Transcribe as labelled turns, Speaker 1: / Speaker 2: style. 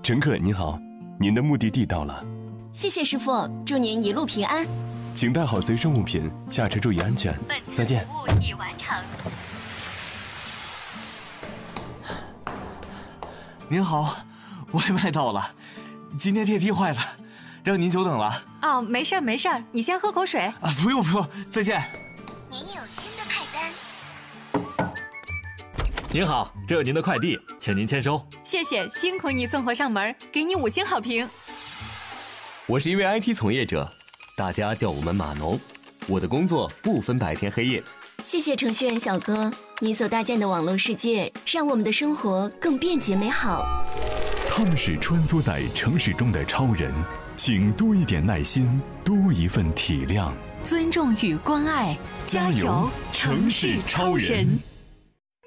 Speaker 1: 乘客您好，您的目的地到了。
Speaker 2: 谢谢师傅，祝您一路平安。
Speaker 1: 请带好随身物品，下车注意安全。再见。
Speaker 2: 服务已完成。
Speaker 3: 您好，外卖到了，今天电梯坏了，让您久等了。
Speaker 4: 哦，没事儿没事儿，你先喝口水。
Speaker 3: 啊，不用不用，再见。
Speaker 2: 您有新的派单。
Speaker 5: 您好，这是您的快递，请您签收。
Speaker 4: 谢谢，辛苦你送货上门，给你5星好评。
Speaker 6: 我是一位 IT 从业者，大家叫我们码农。我的工作不分白天黑夜。
Speaker 2: 谢谢程序员小哥，你所搭建的网络世界让我们的生活更便捷美好。
Speaker 7: 他们是穿梭在城市中的超人，请多一点耐心，多一份体谅，
Speaker 4: 尊重与关爱，
Speaker 7: 加油，城市超人。